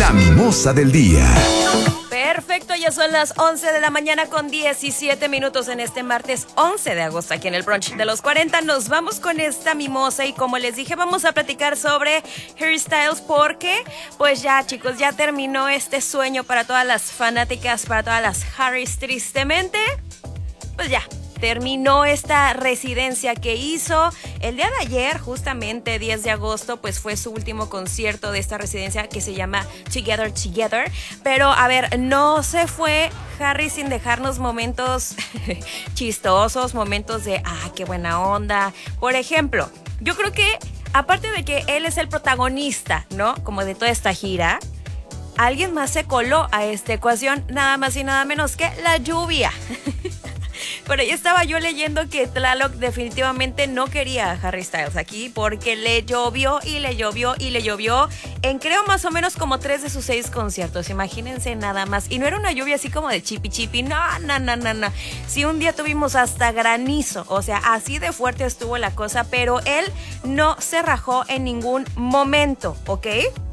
La mimosa del día. Perfecto, ya son las 11 de la mañana con 17 minutos en este martes 11 de agosto aquí en el brunch de los 40. Nos vamos con esta mimosa y como les dije vamos a platicar sobre Harry Styles porque pues ya chicos, ya terminó este sueño para todas las fanáticas, para todas las Harrys tristemente. Pues ya, terminó esta residencia que hizo el día de ayer, justamente 10 de agosto, pues fue su último concierto de esta residencia que se llama Together Together. Pero a ver, no se fue Harry sin dejarnos momentos chistosos, momentos de, qué buena onda. Por ejemplo, yo creo que aparte de que él es el protagonista, ¿no? Como de toda esta gira, alguien más se coló a esta ecuación, nada más y nada menos que la lluvia. Por ahí estaba yo leyendo que Tlaloc definitivamente no quería a Harry Styles aquí porque le llovió y le llovió y le llovió en creo más o menos como 3 de sus 6 conciertos, imagínense nada más. Y no era una lluvia así como de chipi chipi, no. Sí, un día tuvimos hasta granizo, o sea, así de fuerte estuvo la cosa, pero él no se rajó en ningún momento, ¿ok?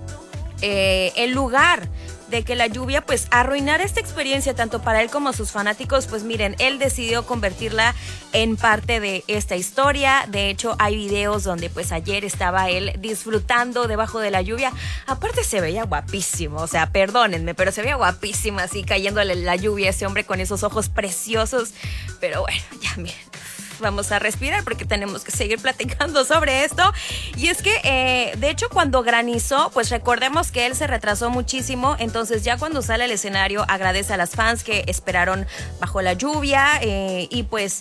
El lugar de que la lluvia pues arruinara esta experiencia tanto para él como sus fanáticos, pues miren, él decidió convertirla en parte de esta historia. De hecho, hay videos donde pues ayer estaba él disfrutando debajo de la lluvia. Aparte se veía guapísimo, o sea, perdónenme, pero se veía guapísimo así cayéndole la lluvia a ese hombre con esos ojos preciosos. Pero bueno, ya miren, vamos a respirar porque tenemos que seguir platicando sobre esto. Y es que, de hecho, cuando granizó, pues recordemos que él se retrasó muchísimo. Entonces ya cuando sale al escenario agradece a las fans que esperaron bajo la lluvia y pues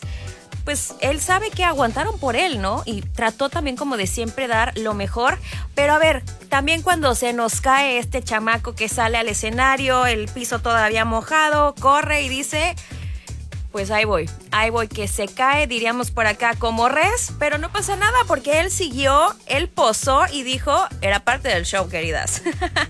él sabe que aguantaron por él, ¿no? Y trató también como de siempre dar lo mejor. Pero a ver, también cuando se nos cae este chamaco que sale al escenario, el piso todavía mojado, corre y dice... Pues ahí voy, que se cae, diríamos por acá, como res, pero no pasa nada porque él siguió, él posó y dijo, era parte del show, queridas.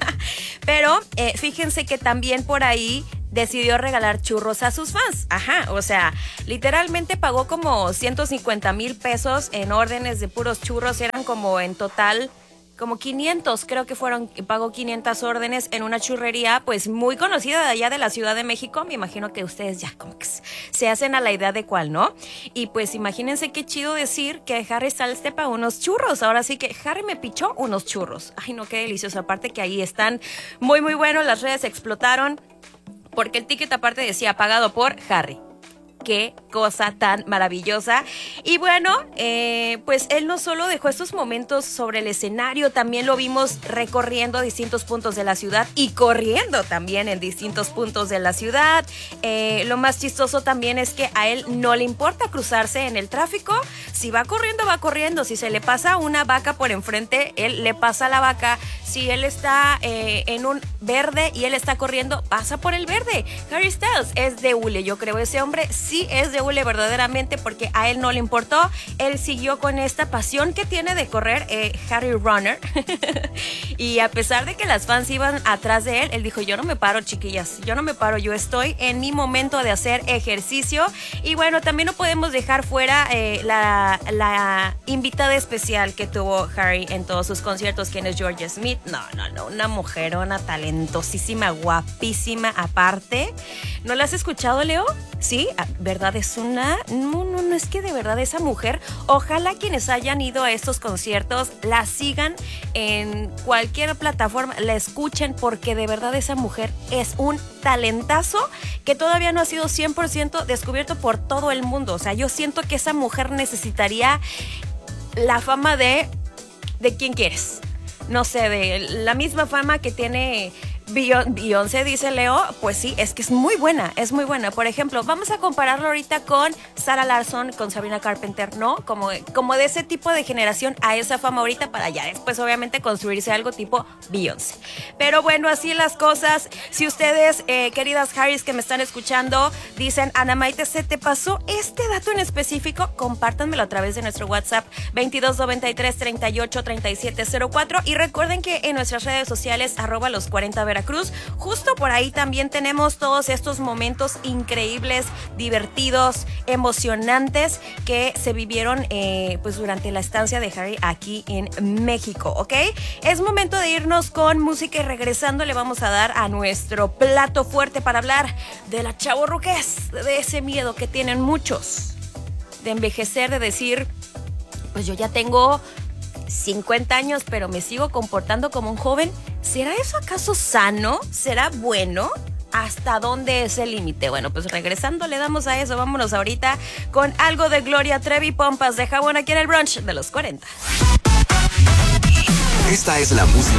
Pero fíjense que también por ahí decidió regalar churros a sus fans. Ajá, o sea, literalmente pagó como 150,000 pesos en órdenes de puros churros, eran como en total... como 500, creo que pagó 500 órdenes en una churrería, pues muy conocida de allá de la Ciudad de México. Me imagino que ustedes ya como que se hacen a la idea de cuál, ¿no? Y pues imagínense qué chido decir que Harry Styles te pagó unos churros. Ahora sí que Harry me pichó unos churros. Ay, no, qué delicioso. Aparte que ahí están muy, muy buenos. Las redes explotaron porque el ticket aparte decía pagado por Harry. Qué cosa tan maravillosa. Y bueno, pues él no solo dejó estos momentos sobre el escenario, también lo vimos recorriendo distintos puntos de la ciudad y corriendo también en distintos puntos de la ciudad. Lo más chistoso también es que a él no le importa cruzarse en el tráfico. Si va corriendo, va corriendo. Si se le pasa una vaca por enfrente, él le pasa a la vaca. Si él está en un verde y él está corriendo, pasa por el verde. Harry Styles es de hule, yo creo. Ese hombre sí es de hule verdaderamente porque a él no le importó. Él siguió con esta pasión que tiene de correr, Harry Runner. Y a pesar de que las fans iban atrás de él, él dijo, yo no me paro, chiquillas, yo no me paro, yo estoy en mi momento de hacer ejercicio. Y bueno, también no podemos dejar fuera la invitada especial que tuvo Harry en todos sus conciertos, quien es Georgia Smith. No, una mujerona talentosísima, guapísima aparte. ¿No la has escuchado, Leo? Sí, ¿verdad? Es una... No, es que de verdad esa mujer, ojalá quienes hayan ido a estos conciertos la sigan en cualquier plataforma, la escuchen, porque de verdad esa mujer es un talentazo que todavía no ha sido 100% descubierto por todo el mundo. O sea, yo siento que esa mujer necesitaría la fama de ¿quién quieres? No sé, de la misma fama que tiene Beyoncé, dice Leo. Pues sí, es que es muy buena, es muy buena. Por ejemplo, vamos a compararlo ahorita con Sarah Larsson, con Sabrina Carpenter, ¿no? Como de ese tipo de generación a esa fama ahorita para ya después obviamente construirse algo tipo Beyoncé. Pero bueno, así las cosas. Si ustedes, queridas Harrys que me están escuchando, dicen, Ana Maite, ¿se te pasó este dato en específico? Compártanmelo a través de nuestro WhatsApp 2293 38 37 04 y recuerden que en nuestras redes sociales @los40 Veracruz Veracruz. Justo por ahí también tenemos todos estos momentos increíbles, divertidos, emocionantes que se vivieron pues durante la estancia de Harry aquí en México, ¿ok? Es momento de irnos con música y regresando le vamos a dar a nuestro plato fuerte para hablar de la chavorruquez, de ese miedo que tienen muchos de envejecer, de decir, pues yo ya tengo 50 años, pero me sigo comportando como un joven. ¿Será eso acaso sano? ¿Será bueno? ¿Hasta dónde es el límite? Bueno, pues regresando le damos a eso. Vámonos ahorita con algo de Gloria Trevi, Pompas de Jabón aquí en el brunch de los 40. Esta es la música